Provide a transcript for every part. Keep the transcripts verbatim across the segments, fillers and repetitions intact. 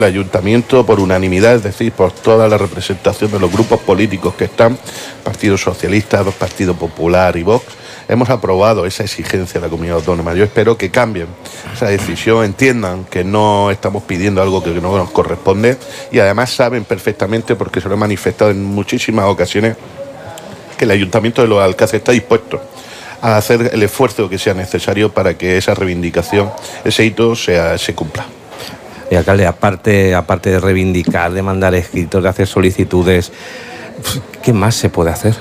El Ayuntamiento, por unanimidad, es decir, por toda la representación de los grupos políticos que están, Partido Socialista, Partido Popular y Vox, hemos aprobado esa exigencia de la comunidad autónoma. Yo espero que cambien esa decisión, entiendan que no estamos pidiendo algo que no nos corresponde y además saben perfectamente, porque se lo he manifestado en muchísimas ocasiones, que el Ayuntamiento de Los Alcáceres está dispuesto a hacer el esfuerzo que sea necesario para que esa reivindicación, ese hito, sea, se cumpla. Y alcalde, aparte, aparte de reivindicar, de mandar escritos, de hacer solicitudes, ¿qué más se puede hacer?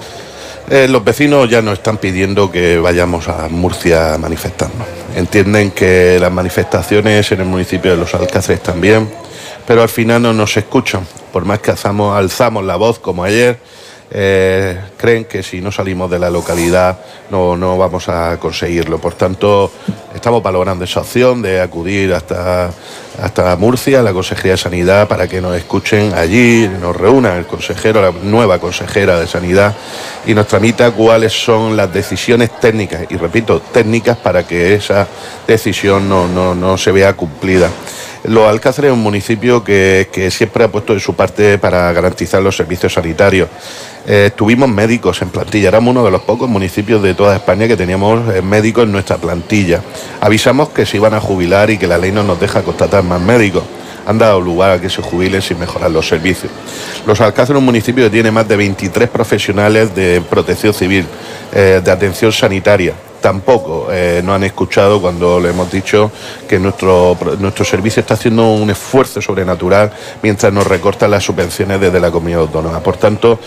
Eh, los vecinos ya nos están pidiendo que vayamos a Murcia a manifestarnos. Entienden que las manifestaciones en el municipio de Los Alcáceres también, pero al final no nos escuchan. Por más que alzamos, alzamos la voz como ayer, eh, creen que si no salimos de la localidad no, no vamos a conseguirlo. Por tanto, estamos valorando esa opción de acudir hasta, hasta Murcia, a la Consejería de Sanidad, para que nos escuchen allí, nos reúnan el consejero, la nueva consejera de Sanidad, y nos tramita cuáles son las decisiones técnicas, y repito, técnicas, para que esa decisión no, no, no se vea cumplida. Los Alcáceres es un municipio que, que siempre ha puesto de su parte para garantizar los servicios sanitarios. Eh, tuvimos médicos en plantilla, éramos uno de los pocos municipios de toda España que teníamos eh, médicos en nuestra plantilla. Avisamos que se iban a jubilar y que la ley no nos deja contratar más médicos. Han dado lugar a que se jubilen sin mejorar los servicios. Los Alcáceres es un municipio que tiene más de veintitrés profesionales de protección civil, eh, de atención sanitaria. Tampoco eh, nos han escuchado cuando le hemos dicho que nuestro, nuestro servicio está haciendo un esfuerzo sobrenatural mientras nos recortan las subvenciones desde la comunidad autónoma. Por tanto,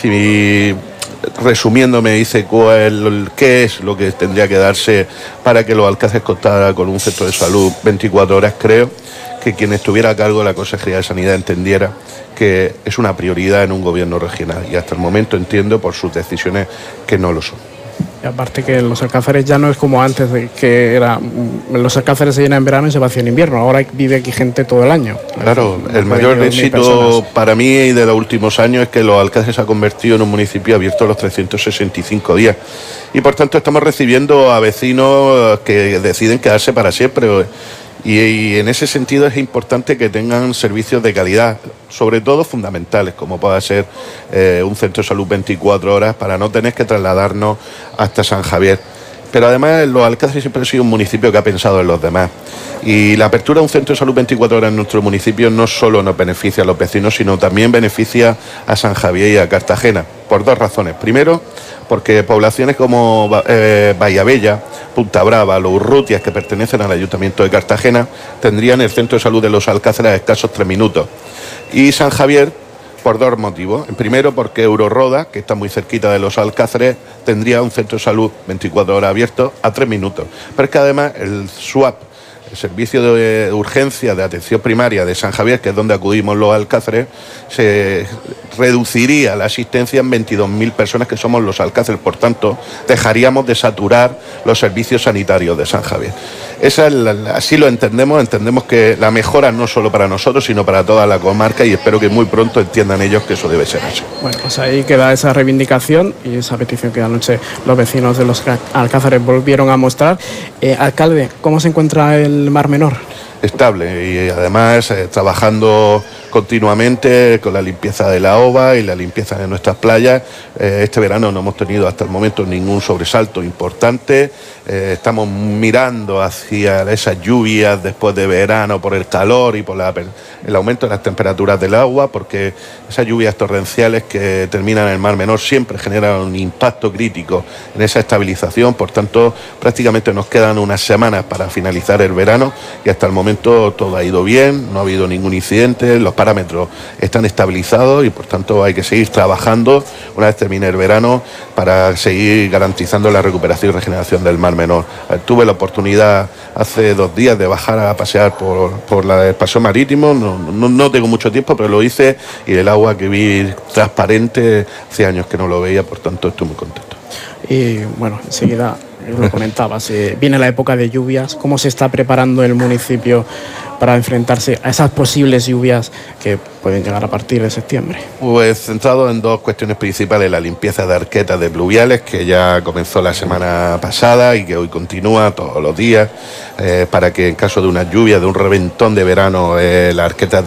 si resumiendo me dice cuál, qué es lo que tendría que darse para que Los Alcáceres contara con un centro de salud veinticuatro horas, creo que quien estuviera a cargo de la Consejería de Sanidad entendiera que es una prioridad en un gobierno regional, y hasta el momento entiendo por sus decisiones que no lo son. Y aparte que Los Alcáceres ya no es como antes, de que era Los Alcáceres se llena en verano y se vacía en invierno. Ahora vive aquí gente todo el año. Claro, el mayor éxito para mí y de los últimos años es que Los Alcáceres se ha convertido en un municipio abierto los trescientos sesenta y cinco días. Y por tanto estamos recibiendo a vecinos que deciden quedarse para siempre. Y, y en ese sentido es importante que tengan servicios de calidad, sobre todo fundamentales, como pueda ser eh, un centro de salud veinticuatro horas, para no tener que trasladarnos hasta San Javier. Pero además Los Alcáceres siempre ha sido un municipio que ha pensado en los demás. Y la apertura de un centro de salud veinticuatro horas en nuestro municipio no solo nos beneficia a los vecinos, sino también beneficia a San Javier y a Cartagena, por dos razones. Primero, porque poblaciones como eh, Bahía Punta Brava, Los Urrutias, que pertenecen al Ayuntamiento de Cartagena, tendrían el centro de salud de Los Alcáceres a escasos tres minutos. Y San Javier, por dos motivos. En primero, porque Euroroda, que está muy cerquita de Los Alcáceres, tendría un centro de salud veinticuatro horas abierto a tres minutos. Pero es que además el SWAP, el Servicio de Urgencia de Atención Primaria de San Javier, que es donde acudimos Los Alcáceres, se reduciría la asistencia en veintidós mil personas, que somos Los Alcáceres. Por tanto, dejaríamos de saturar los servicios sanitarios de San Javier. Esa es la, así lo entendemos, entendemos que la mejora no solo para nosotros, sino para toda la comarca, y espero que muy pronto entiendan ellos que eso debe ser así. Bueno, pues ahí queda esa reivindicación y esa petición que anoche los vecinos de Los Alcáceres volvieron a mostrar. Eh, alcalde, ¿cómo se encuentra el Mar Menor? Estable, y además eh, trabajando continuamente con la limpieza de la ova y la limpieza de nuestras playas. Eh, este verano no hemos tenido hasta el momento ningún sobresalto importante. Eh, estamos mirando hacia esas lluvias después de verano por el calor y por la, el aumento de las temperaturas del agua, porque esas lluvias torrenciales que terminan en el Mar Menor siempre generan un impacto crítico en esa estabilización. Por tanto, prácticamente nos quedan unas semanas para finalizar el verano y hasta el momento todo ha ido bien, no ha habido ningún incidente, los parámetros están estabilizados y por tanto hay que seguir trabajando una vez termine el verano para seguir garantizando la recuperación y regeneración del Mar Menor. Tuve la oportunidad hace dos días de bajar a pasear por, por la, el paseo marítimo, no, no, no tengo mucho tiempo, pero lo hice, y el agua que vi transparente, hace años que no lo veía, por tanto estoy muy contento. Y bueno, enseguida lo comentabas, eh, viene la época de lluvias. ¿Cómo se está preparando el municipio para enfrentarse a esas posibles lluvias que pueden llegar a partir de septiembre? Pues centrado en dos cuestiones principales: la limpieza de arquetas de pluviales, que ya comenzó la semana pasada y que hoy continúa todos los días, eh, para que en caso de una lluvia, de un reventón de verano, eh, las arquetas